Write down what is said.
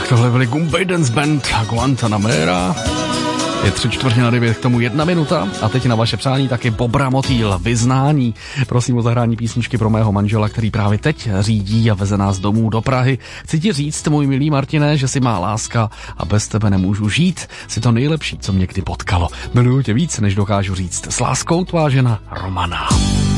Tohle byli Gumbay Dance Band Guantanamera. Je 8:45, k tomu 1 minuta a teď na vaše přání taky Bobra Motýl, Vyznání. Prosím o zahrání písničky pro mého manžela, který právě teď řídí a veze nás domů do Prahy. Chci ti říct, můj milý Martine, že jsi má láska a bez tebe nemůžu žít. Jsi to nejlepší, co mě kdy potkalo. Miluju tě víc, než dokážu říct. S láskou tvá žena Romana.